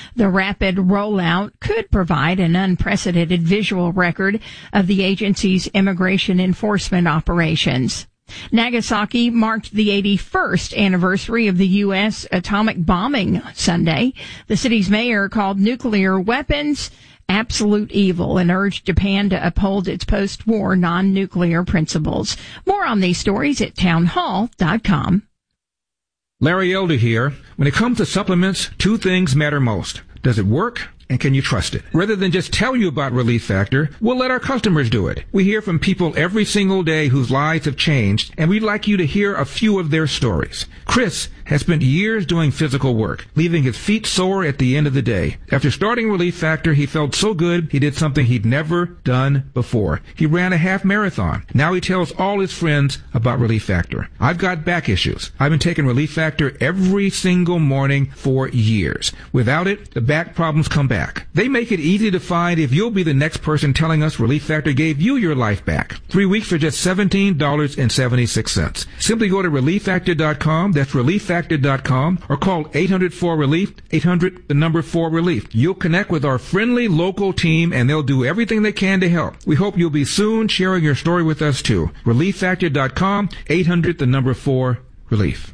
The rapid rollout could provide an unprecedented visual record of the agency's immigration enforcement operations. Nagasaki marked the 81st anniversary of the U.S. atomic bombing Sunday. The city's mayor called nuclear weapons absolute evil and urged Japan to uphold its post-war non-nuclear principles. More on these stories at townhall.com. Larry Elder here. When it comes to supplements, two things matter most. Does it work? And can you trust it? Rather than just tell you about Relief Factor, we'll let our customers do it. We hear from people every single day whose lives have changed, and we'd like you to hear a few of their stories. Chris has spent years doing physical work, leaving his feet sore at the end of the day. After starting Relief Factor, he felt so good he did something he'd never done before. He ran a half marathon. Now he tells all his friends about Relief Factor. I've got back issues. I've been taking Relief Factor every single morning for years. Without it, the back problems come back. They make it easy to find if you'll be the next person telling us Relief Factor gave you your life back. 3 weeks for just $17.76. Simply go to ReliefFactor.com. That's ReliefFactor.com, or call 800-4RELIEF, 800-4RELIEF. You'll connect with our friendly local team, and they'll do everything they can to help. We hope you'll be soon sharing your story with us, too. ReliefFactor.com, 800-4RELIEF.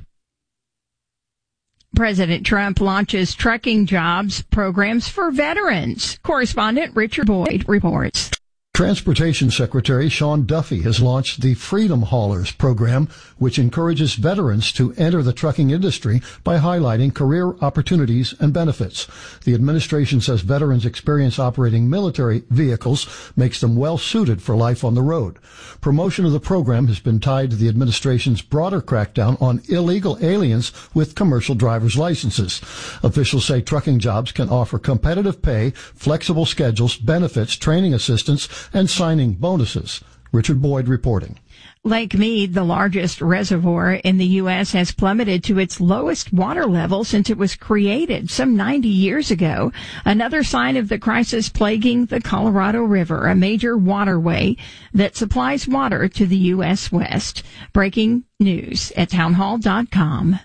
President Trump launches trucking jobs programs for veterans. Correspondent Richard Boyd reports. Transportation Secretary Sean Duffy has launched the Freedom Haulers program, which encourages veterans to enter the trucking industry by highlighting career opportunities and benefits. The administration says veterans' experience operating military vehicles makes them well suited for life on the road. Promotion of the program has been tied to the administration's broader crackdown on illegal aliens with commercial driver's licenses. Officials say trucking jobs can offer competitive pay, flexible schedules, benefits, training assistance, and signing bonuses. Richard Boyd reporting. Lake Mead, the largest reservoir in the U.S., has plummeted to its lowest water level since it was created some 90 years ago. Another sign of the crisis plaguing the Colorado River, a major waterway that supplies water to the U.S. West. Breaking news at townhall.com.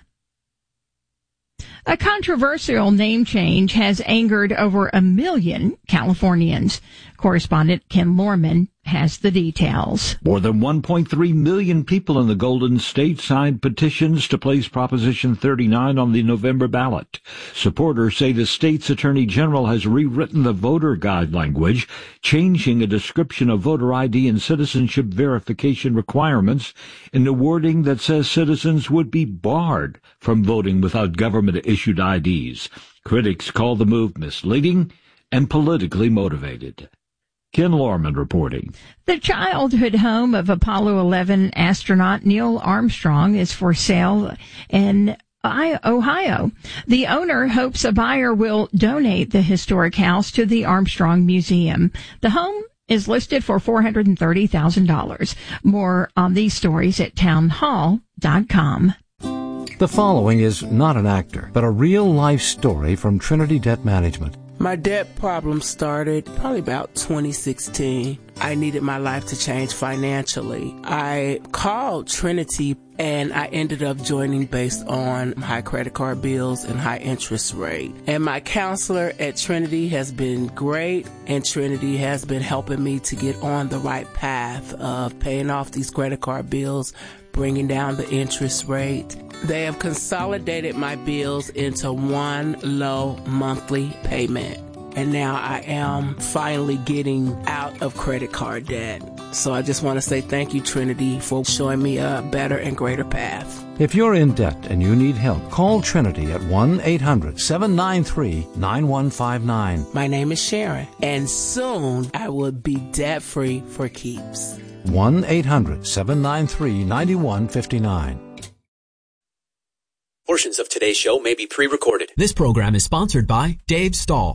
A controversial name change has angered over 1 million Californians. Correspondent Ken Lorman has the details. More than 1.3 million people in the Golden State signed petitions to place Proposition 39 on the November ballot. Supporters say the state's attorney general has rewritten the voter guide language, changing a description of voter ID and citizenship verification requirements in the wording that says citizens would be barred from voting without government-issued IDs. Critics call the move misleading and politically motivated. Ken Lorman reporting. The childhood home of Apollo 11 astronaut Neil Armstrong is for sale in Ohio. The owner hopes a buyer will donate the historic house to the Armstrong Museum. The home is listed for $430,000. More on these stories at townhall.com. The following is not an actor, but a real-life story from Trinity Debt Management. My debt problem started probably about 2016. I needed my life to change financially. I called Trinity and I ended up joining based on high credit card bills and high interest rate. And my counselor at Trinity has been great, and Trinity has been helping me to get on the right path of paying off these credit card bills, bringing down the interest rate. They have consolidated my bills into one low monthly payment. And now I am finally getting out of credit card debt. So I just want to say thank you, Trinity, for showing me a better and greater path. If you're in debt and you need help, call Trinity at 1-800-793-9159. My name is Sharon, and soon I will be debt-free for keeps. 1-800-793-9159. Portions of today's show may be pre-recorded. This program is sponsored by Dave Stahl.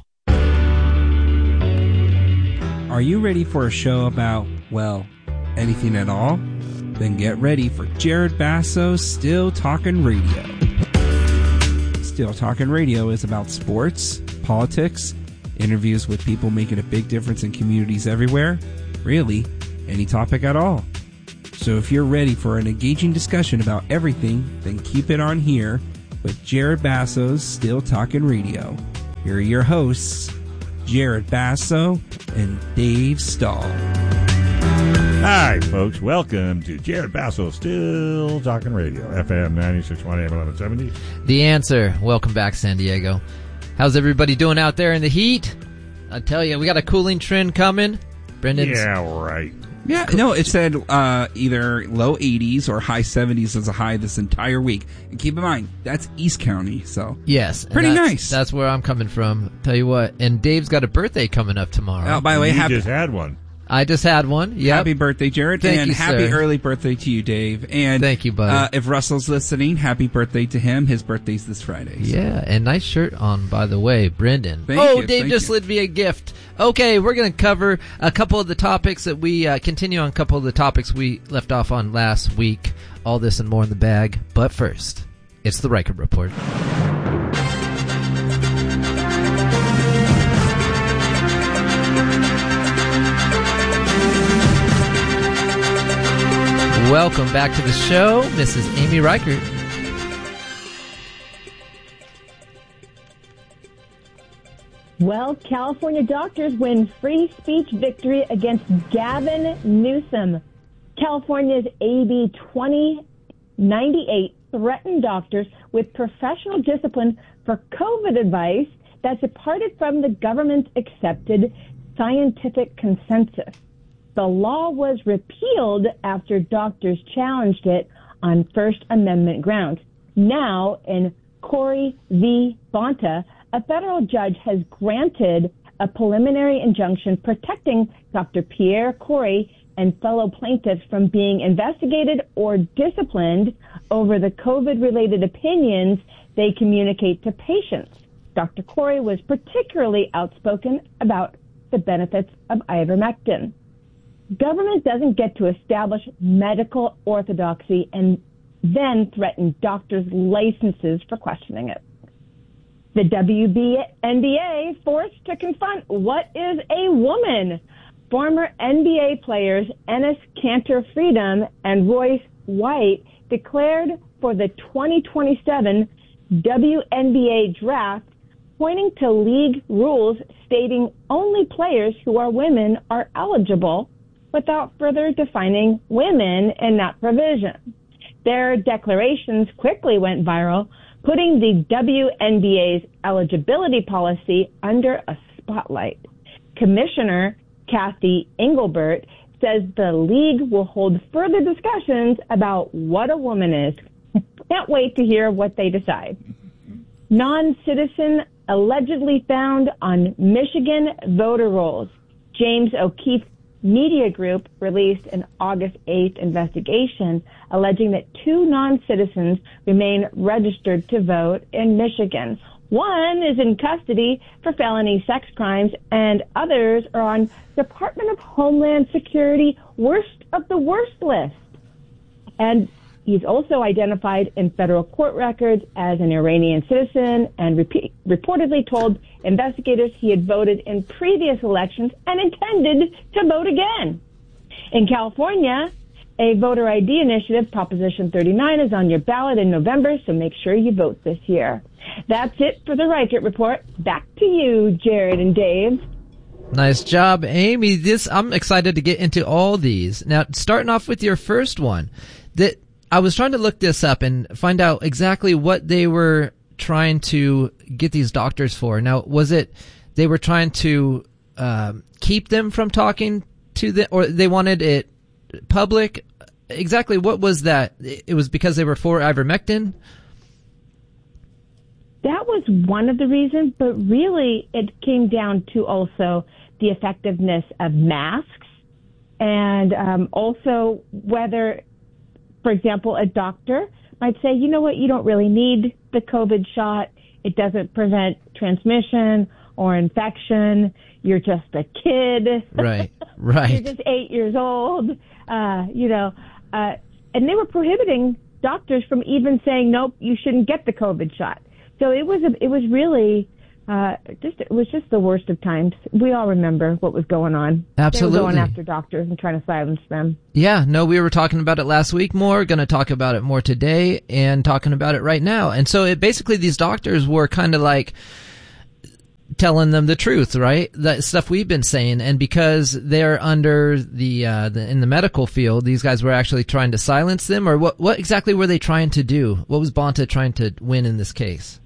Are you ready for a show about, well, anything at all? Then get ready for Jared Basso's Still Talkin' Radio. Still Talkin' Radio is about sports, politics, interviews with people making a big difference in communities everywhere, really, any topic at all. So if you're ready for an engaging discussion about everything, then keep it on here with Jared Basso's Still Talkin' Radio. here are your hosts, Jared Basso and Dave Stahl. Hi, folks. Welcome to Jared Basso, Still Talking Radio, FM 96.1 AM 1170. The Answer. Welcome back, San Diego. How's everybody doing out there in the heat? I tell you, we got a cooling trend coming. Brendan's... Yeah, right. Yeah, no, it said either low 80s or high 70s as a high this entire week. And keep in mind, that's East County, so... Yes. Pretty nice. That's where I'm coming from. Tell you what. And Dave's got a birthday coming up tomorrow. Oh, by the way, You just had one. I just had one. Yep. Happy birthday, Jared. Thank and you, happy sir. early birthday to you, Dave. And thank you, buddy. If Russell's listening, happy birthday to him. His birthday's this Friday. So. Yeah, and nice shirt on, by the way, Brendan. Thank you, Dave just slid me a gift. Okay, we're going to cover a couple of the topics that we continue on a couple of the topics we left off on last week. All this and more in the bag. But first, it's the Reichert Report. Welcome back to the show, Mrs. Amy Reichert. Well, California doctors win free speech victory against Gavin Newsom. California's AB 2098 threatened doctors with professional discipline for COVID advice that departed from the government's accepted scientific consensus. The law was repealed after doctors challenged it on First Amendment grounds. Now, in Corey v. Bonta, a federal judge has granted a preliminary injunction protecting Dr. Pierre Corey and fellow plaintiffs from being investigated or disciplined over the COVID-related opinions they communicate to patients. Dr. Corey was particularly outspoken about the benefits of ivermectin. Government doesn't get to establish medical orthodoxy and then threaten doctors' licenses for questioning it. The WNBA forced to confront what is a woman. Former NBA players Enes Kanter Freedom and Royce White declared for the 2027 WNBA draft, pointing to league rules stating only players who are women are eligible, without further defining women in that provision. Their declarations quickly went viral, putting the WNBA's eligibility policy under a spotlight. Commissioner Kathy Engelbert says the league will hold further discussions about what a woman is. Can't wait to hear what they decide. Non-citizen allegedly found on Michigan voter rolls. James O'Keefe Media Group released an August 8th investigation alleging that 2 non-citizens remain registered to vote in Michigan. One is in custody for felony sex crimes, and others are on Department of Homeland Security worst of the worst list. And he's also identified in federal court records as an Iranian citizen and reportedly told investigators he had voted in previous elections and intended to vote again. In California, a voter ID initiative, Proposition 39, is on your ballot in November, so make sure you vote this year. That's it for the Reichert Report. Back to you, Jared and Dave. Nice job, Amy. I'm excited to get into all these. Now, starting off with your first one, that I was trying to look this up and find out exactly what they were trying to get these doctors for. Now, was it they were trying to keep them from talking to them, or they wanted it public? Exactly what was that? It was because they were for ivermectin? That was one of the reasons, but really it came down to also the effectiveness of masks and also whether, for example, a doctor might say, you know what, you don't really need the COVID shot. It doesn't prevent transmission or infection. You're just a kid. Right. You're just 8 years old. And they were prohibiting doctors from even saying, nope, you shouldn't get the COVID shot. So it was really just the worst of times. We all remember what was going on. Absolutely. They were going after doctors and trying to silence them. Yeah, no, we were talking about it last week more, going to talk about it more today, and talking about it right now. And so basically these doctors were kind of like, telling them the truth, right? That stuff we've been saying, and because they're under the in the medical field, these guys were actually trying to silence them, or what exactly were they trying to do? What was Bonta trying to win in this case?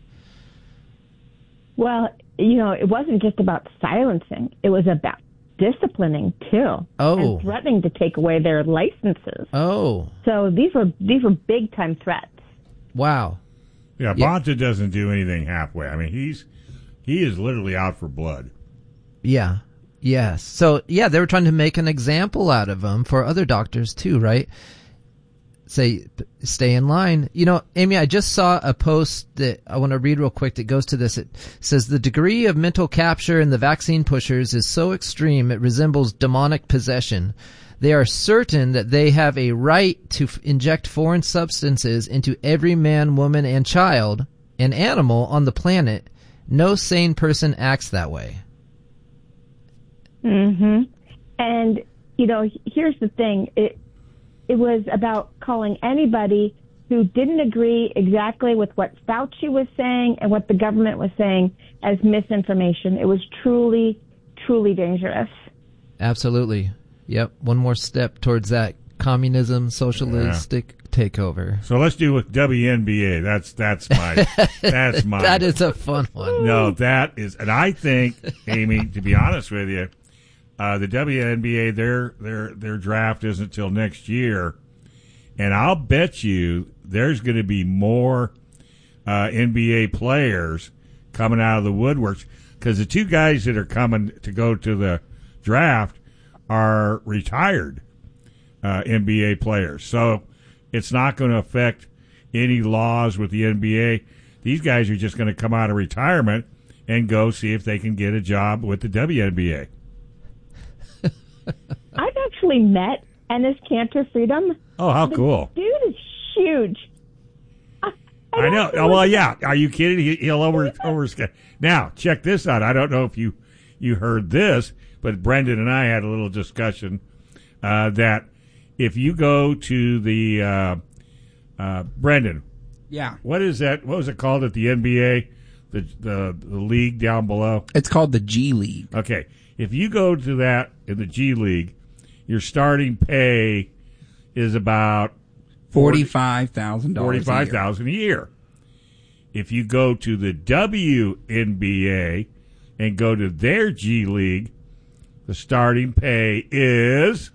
Well, it wasn't just about silencing; it was about disciplining too, and threatening to take away their licenses. Oh, so these were big time threats. Wow. Yeah, Bonta doesn't do anything halfway. I mean, he is literally out for blood. Yeah. Yes. So, yeah, they were trying to make an example out of him for other doctors too, right? Say, stay in line. Amy, I just saw a post that I want to read real quick that goes to this. It says, the degree of mental capture in the vaccine pushers is so extreme it resembles demonic possession. They are certain that they have a right to inject foreign substances into every man, woman, and child and animal on the planet. No sane person acts that way. Mm-hmm. And, here's the thing. It was about calling anybody who didn't agree exactly with what Fauci was saying and what the government was saying as misinformation. It was truly, truly dangerous. Absolutely. Yep, one more step towards that communism, socialistic takeover. So let's do with WNBA. That's my That is a fun one. No, that is, and I think, Amy, to be honest with you, the WNBA their draft isn't till next year, and I'll bet you there's going to be more NBA players coming out of the woodworks, because the two guys that are coming to go to the draft are retired NBA players. So it's not going to affect any laws with the NBA. These guys are just going to come out of retirement and go see if they can get a job with the WNBA. I've actually met Enes Kanter Freedom. Oh, how cool. Dude is huge. I know. Oh, well, yeah. Are you kidding? He'll over. Now, check this out. I don't know if you heard this, but Brendan and I had a little discussion that if you go to the Brendan, yeah, what is that? What was it called at the NBA? The league down below. It's called the G League. Okay, if you go to that in the G League, your starting pay is about $45,000. $45,000 a year. If you go to the WNBA and go to their G League, the starting pay is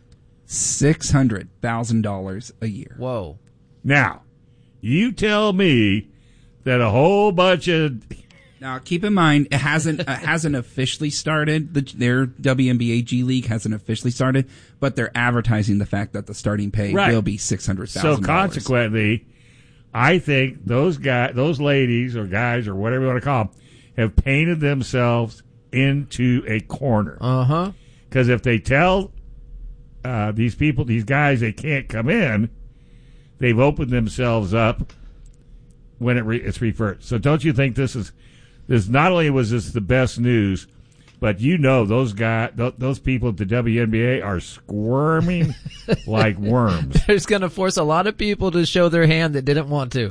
$600,000 a year. Whoa! Now, you tell me that a whole bunch of now keep in mind it hasn't officially started. Their WNBA G League hasn't officially started, but they're advertising the fact that the starting pay will be $600,000. So consequently, I think those ladies or guys or whatever you want to call them, have painted themselves into a corner. Uh-huh. Because if they tell these guys they can't come in, they've opened themselves up when it's referred. So don't you think this not only was this the best news, but those people at the WNBA are squirming like worms. It's going to force a lot of people to show their hand that didn't want to.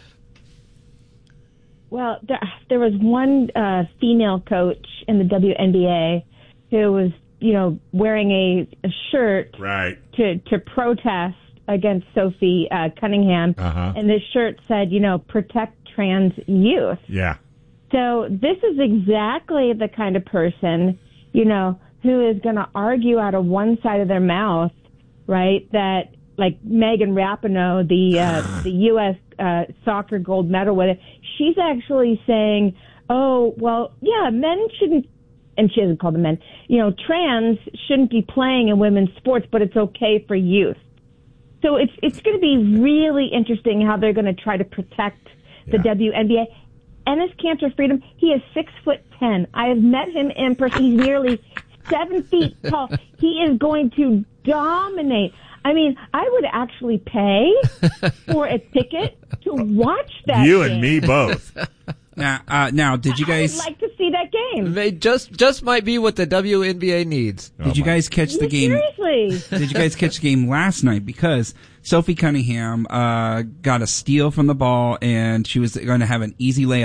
Well, there was one female coach in the WNBA who was, wearing a shirt to protest against Sophie Cunningham, and this shirt said, protect trans youth. Yeah. So this is exactly the kind of person, who is going to argue out of one side of their mouth, right? That like Megan Rapinoe, the U.S. Soccer gold medal winner, she's actually saying, oh, well, yeah, men shouldn't, and she doesn't call them men, trans shouldn't be playing in women's sports, but it's okay for youth. So it's going to be really interesting how they're going to try to protect the WNBA. Enes Kanter Freedom, he is 6'10". I have met him in person. He's nearly 7 feet tall. He is going to dominate. I mean, I would actually pay for a ticket to watch that. You game. And me both. Now, did you guys? I would like to see that game. They just might be what the WNBA needs. Did you guys catch the game? Seriously? Did you guys catch the game last night? Because Sophie Cunningham got a steal from the ball, and she was going to have an easy layup.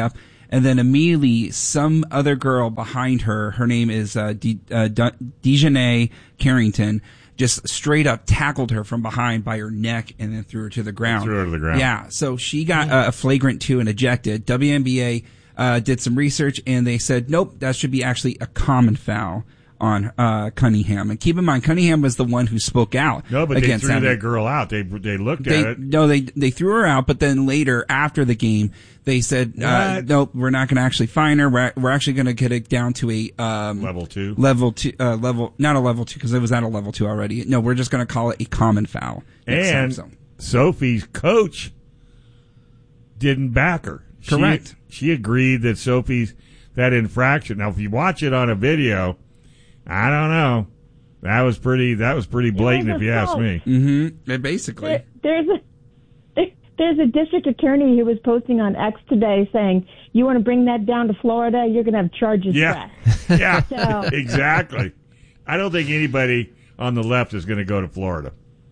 And then immediately some other girl behind her name is Dejanay Carrington, just straight up tackled her from behind by her neck and then threw her to the ground. Threw her to the ground. Yeah, so she got a flagrant 2 and ejected. WNBA did some research and they said, nope, that should be actually a common foul on Cunningham. And keep in mind, Cunningham was the one who spoke out. No, but against they threw them. that girl out. They looked at it. No, they threw her out, but then later, after the game, they said, nope, we're not going to actually fine her. We're actually going to get it down to a level 2. Not a level 2 because it was at a level 2 already. No, we're just going to call it a common foul. And Sophie's coach didn't back her. Correct. She agreed that that infraction. Now, if you watch it on a video, I don't know. That was pretty blatant, if you ask me. Mm-hmm. Basically, there's a district attorney who was posting on X today saying, "You want to bring that down to Florida? You're going to have charges." Yeah, yeah, so. Exactly. I don't think anybody on the left is going to go to Florida.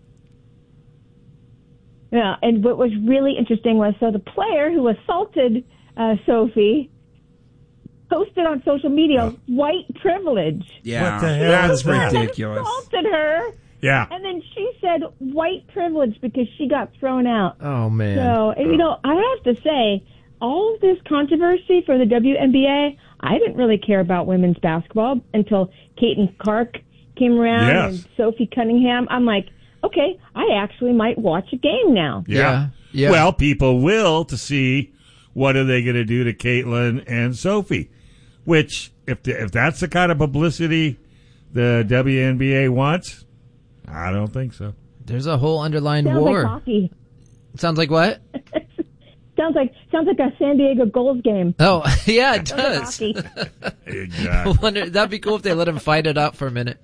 Yeah, and what was really interesting was the player who assaulted Sophie posted on social media, white privilege. Yeah. What the hell? That's ridiculous. Assaulted her. Yeah. And then she said white privilege because she got thrown out. Oh, man. So, I have to say, all of this controversy for the WNBA, I didn't really care about women's basketball until Caitlin Clark came around and Sophie Cunningham. I'm like, okay, I actually might watch a game now. Yeah. Well, people will to see what are they going to do to Caitlin and Sophie. Which, if that's the kind of publicity the WNBA wants, I don't think so. There's a whole underlying Sounds war. like hockey. Sounds like what? Sounds like a San Diego Gulls game. Oh, yeah, it does. Exactly. That'd be cool if they let him fight it out for a minute.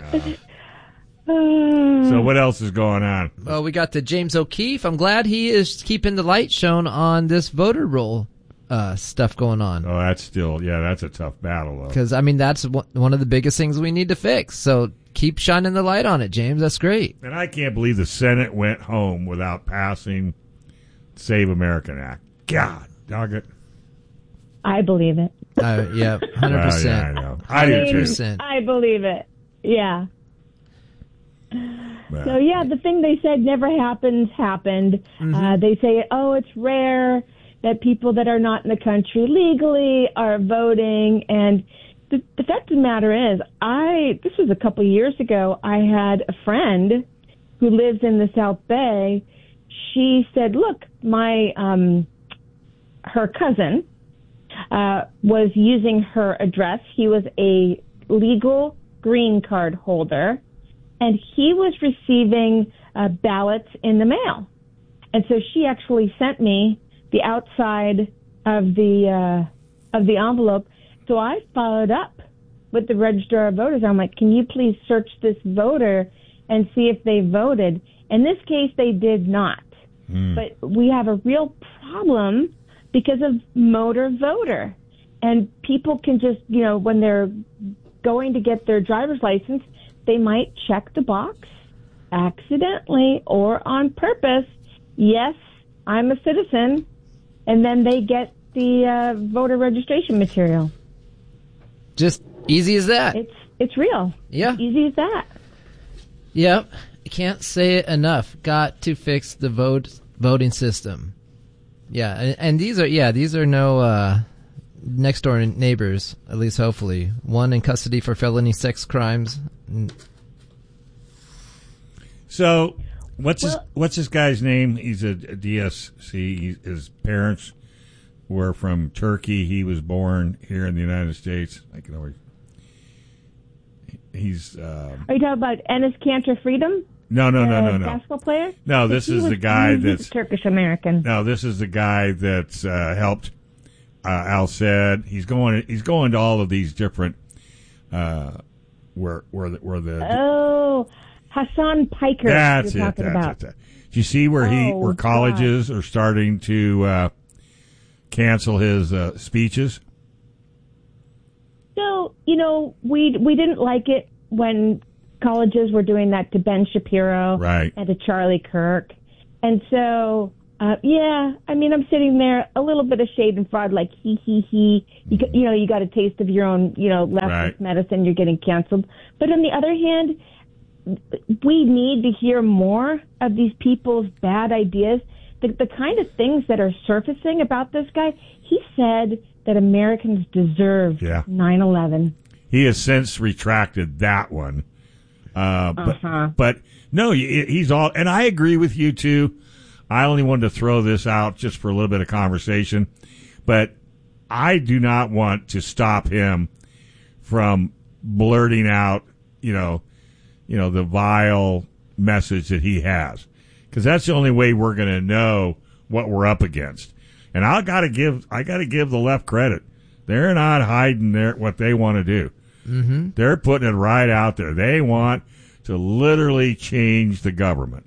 So what else is going on? Well, we got the James O'Keefe. I'm glad he is keeping the light shown on this voter roll stuff going on. Oh, that's a tough battle, though. Because, that's one of the biggest things we need to fix. So keep shining the light on it, James. That's great. And I can't believe the Senate went home without passing Save American Act. God, dog it. I believe it. Yeah, 100%. Yeah, I know. I do too. 100%. I believe it. Yeah. But, so, the thing they said never happened. Mm-hmm. They say, it's rare that people that are not in the country legally are voting. And the fact of the matter is, this was a couple of years ago, I had a friend who lives in the South Bay. She said, look, her cousin was using her address. He was a legal green card holder, and he was receiving ballots in the mail. And so she actually sent me the outside of the envelope. So I followed up with the Registrar of Voters. I'm like, can you please search this voter and see if they voted? In this case, they did not. But we have a real problem because of motor voter. And people can just, when they're going to get their driver's license, they might check the box accidentally or on purpose. Yes, I'm a citizen. And then they get the voter registration material. Just easy as that. It's real. Yeah. Easy as that. Yep. Can't say it enough. Got to fix the voting system. Yeah, and these are no next door neighbors, at least hopefully. One in custody for felony sex crimes. So, what's this guy's name? He's a DSC. His parents were from Turkey. He was born here in the United States. I can always. He's. Are you talking about Enes Kanter Freedom? No. Basketball player? No, this is the guy that's Turkish American. No, this is the guy that's helped Al Said. He's going to all of these different where the Hassan Piker. That's it. Do you see where colleges are starting to cancel his speeches? So we didn't like it when colleges were doing that to Ben Shapiro right. and to Charlie Kirk. And so Yeah, I mean, I'm sitting there, a little bit of shade and fraud, like he. You got a taste of your own, leftist medicine, you're getting canceled. But on the other hand, we need to hear more of these people's bad ideas. The kind of things that are surfacing about this guy. He said that Americans deserve 9/11. He has since retracted that one. But no, he's all, and I agree with you too. I only wanted to throw this out just for a little bit of conversation, but I do not want to stop him from blurting out, the vile message that he has, because that's the only way we're going to know what we're up against. And I got to give the left credit. They're not hiding what they want to do. Mm-hmm. They're putting it right out there. They want to literally change the government.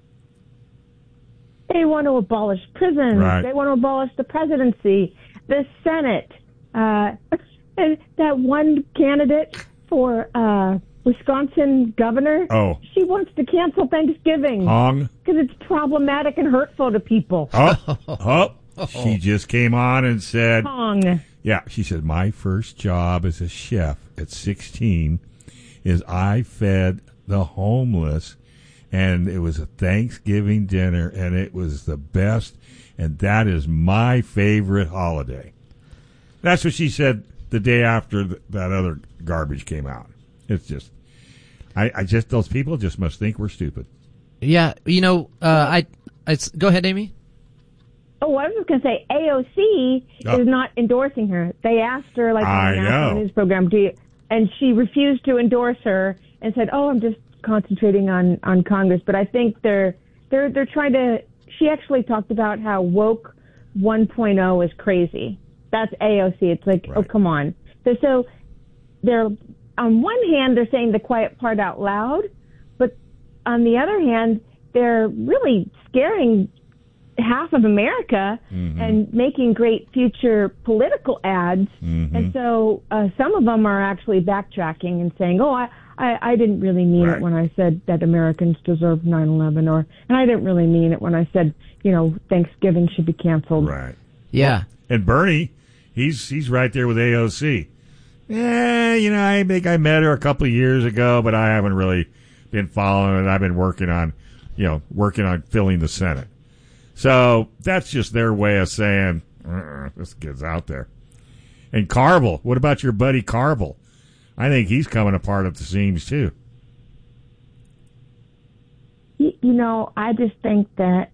They want to abolish prisons. Right. They want to abolish the presidency, the Senate. And that one candidate for Wisconsin governor, she wants to cancel Thanksgiving. Hong? Because it's problematic and hurtful to people. She just came on and said, Hong. Yeah, she said, my first job as a chef at 16 is I fed the homeless. And it was a Thanksgiving dinner, and it was the best, and that is my favorite holiday. That's what she said the day after that other garbage came out. It's just, those people just must think we're stupid. Yeah, go ahead, Amy. Oh, I was just going to say, AOC is not endorsing her. They asked her, on the national news program, and she refused to endorse her and said, I'm just concentrating on Congress. But I think they're trying to. She actually talked about how woke 1.0 is crazy. That's AOC. It's like, oh, come on. So they're, on one hand, they're saying the quiet part out loud, but on the other hand, they're really scaring half of America and making great future political ads. And so some of them are actually backtracking and saying, I didn't really mean it when I said that Americans deserve 9/11, and I didn't really mean it when I said, Thanksgiving should be canceled. Right. Yeah. Well, and Bernie, he's right there with AOC. I think I met her a couple of years ago, but I haven't really been following it. I've been working on filling the Senate. So that's just their way of saying, this kid's out there. And Carville, what about your buddy Carville? I think he's coming apart at the seams, too. I just think that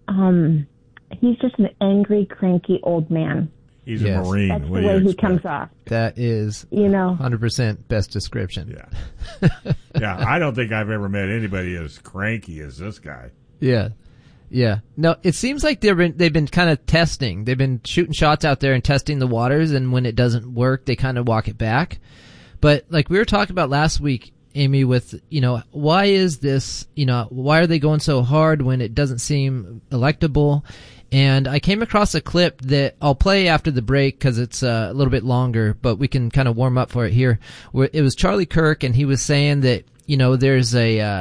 he's just an angry, cranky old man. He's a Marine. That's the way he comes off. That is 100% best description. Yeah. Yeah, I don't think I've ever met anybody as cranky as this guy. Yeah. Yeah. No, it seems like they've been kind of testing. They've been shooting shots out there and testing the waters, and when it doesn't work, they kind of walk it back. But like we were talking about last week, Amy, with, why is this, why are they going so hard when it doesn't seem electable? And I came across a clip that I'll play after the break because it's a little bit longer, but we can kind of warm up for it here. It was Charlie Kirk, and he was saying that, there's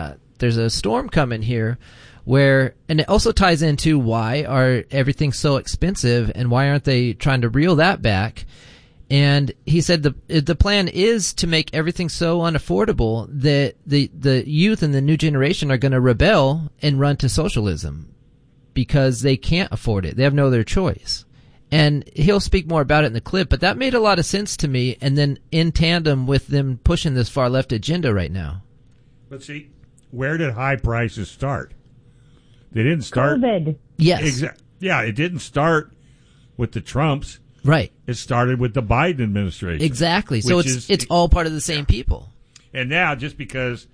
a storm coming here and it also ties into why are everything so expensive and why aren't they trying to reel that back? And he said the plan is to make everything so unaffordable that the youth and the new generation are going to rebel and run to socialism because they can't afford it. They have no other choice. And he'll speak more about it in the clip, but that made a lot of sense to me, and then in tandem with them pushing this far left agenda right now. But see, where did high prices start? They didn't start. COVID. Yes. Yeah, it didn't start with the Trumps. Right. It started with the Biden administration. Exactly. So it's all part of the same people. And now, just because,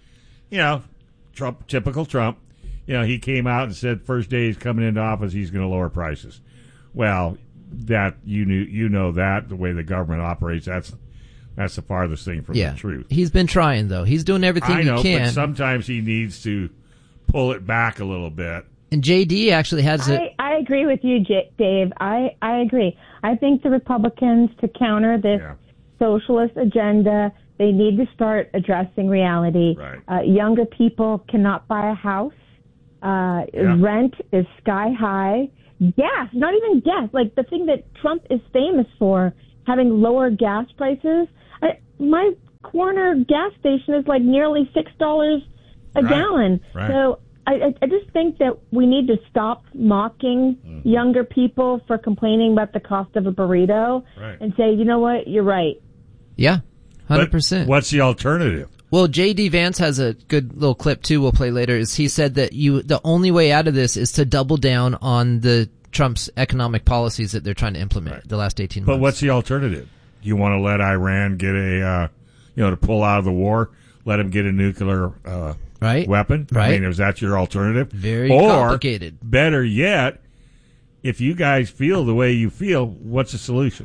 Trump, typical Trump, he came out and said first day he's coming into office, he's going to lower prices. Well, that you know that the way the government operates, that's the farthest thing from the truth. He's been trying, though. He's doing everything he can. But sometimes he needs to pull it back a little bit. And JD actually has I agree with you, Dave. I agree. I think the Republicans, to counter this socialist agenda, they need to start addressing reality. Right. Younger people cannot buy a house. Rent is sky high. gas, not even gas, like the thing that Trump is famous for, having lower gas prices. My corner gas station is like nearly $6 a gallon. Right. So I just think that we need to stop mocking younger people for complaining about the cost of a burrito and say, you know what, you're right. Yeah, 100%. But what's the alternative? Well, J.D. Vance has a good little clip, too, we'll play later. Is he said that the only way out of this is to double down on the Trump's economic policies that they're trying to implement the last 18 months. But what's the alternative? Do you want to let Iran get to pull out of the war, let them get a nuclear weapon? Right. I mean, is that your alternative? Very complicated. Better yet, if you guys feel the way you feel, what's the solution?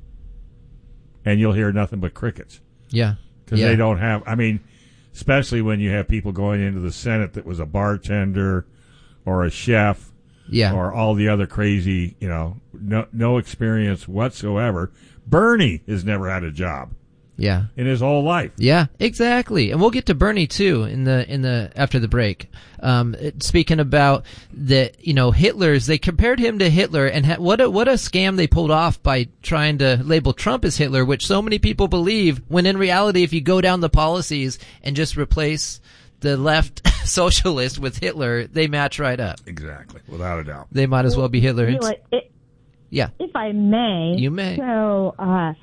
And you'll hear nothing but crickets. Yeah. Because they don't have, I mean, especially when you have people going into the Senate that was a bartender or a chef or all the other crazy, no experience whatsoever. Bernie has never had a job. Yeah. In his whole life. Yeah, exactly. And we'll get to Bernie too in the after the break. Speaking about Hitler's, they compared him to Hitler, and what a scam they pulled off by trying to label Trump as Hitler, which so many people believe, when in reality, if you go down the policies and just replace the left socialist with Hitler, they match right up. Exactly, without a doubt. They might as well be Hitler. If I may. You may. So,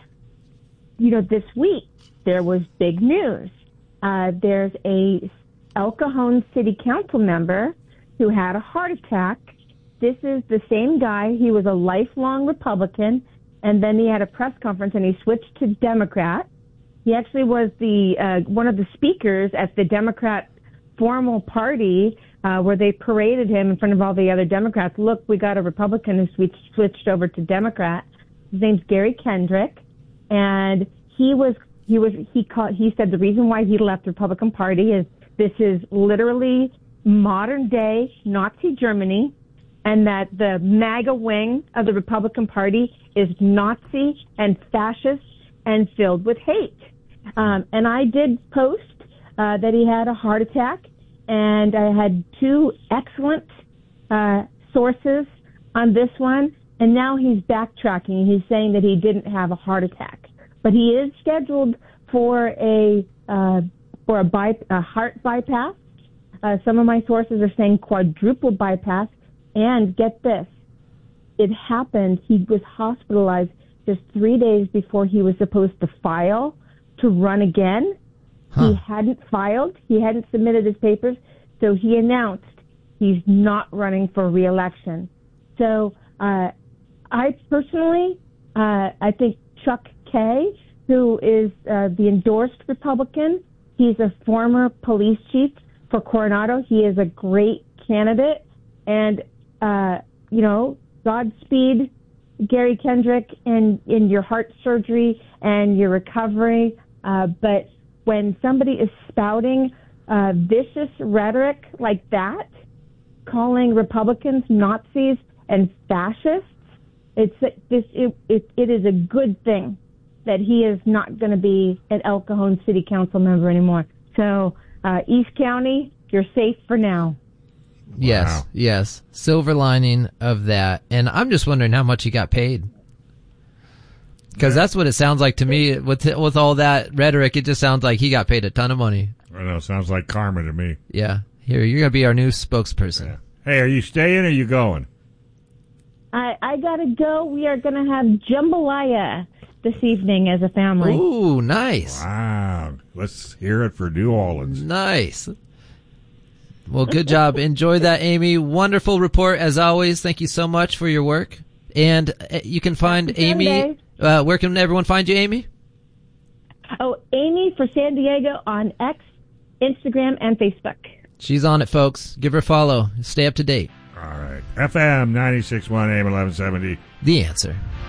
this week there was big news. There's a El Cajon City Council member who had a heart attack. This is the same guy. He was a lifelong Republican, and then he had a press conference and he switched to Democrat. He actually was one of the speakers at the Democrat formal party where they paraded him in front of all the other Democrats. Look, we got a Republican who switched over to Democrat. His name's Gary Kendrick. And he said the reason why he left the Republican Party is this is literally modern day Nazi Germany, and that the MAGA wing of the Republican Party is Nazi and fascist and filled with hate. And I did post that he had a heart attack, and I had two excellent sources on this one. And now he's backtracking. He's saying that he didn't have a heart attack, but he is scheduled for a heart bypass. Some of my sources are saying quadruple bypass. And get this, it happened. He was hospitalized just 3 days before he was supposed to file to run again. He hadn't filed. He hadn't submitted his papers. So he announced he's not running for re-election. So, I personally, I think Chuck Kay, who is the endorsed Republican, he's a former police chief for Coronado. He is a great candidate. And, Godspeed, Gary Kendrick, in your heart surgery and your recovery. But when somebody is spouting vicious rhetoric like that, calling Republicans Nazis and fascists, it is a good thing that he is not going to be an El Cajon City Council member anymore. So, East County, you're safe for now. Yes, yes. Silver lining of that. And I'm just wondering how much he got paid. Because that's what it sounds like to me. With all that rhetoric, it just sounds like he got paid a ton of money. I know, sounds like karma to me. Yeah. Here, you're going to be our new spokesperson. Yeah. Hey, are you staying or are you going? I got to go. We are going to have jambalaya this evening as a family. Ooh, nice. Wow. Let's hear it for New Orleans. Nice. Well, good job. Enjoy that, Amy. Wonderful report, as always. Thank you so much for your work. And you can find Amy. Where can everyone find you, Amy? Oh, Amy for San Diego on X, Instagram, and Facebook. She's on it, folks. Give her a follow. Stay up to date. All right. FM 96.1 AM 1170. The Answer.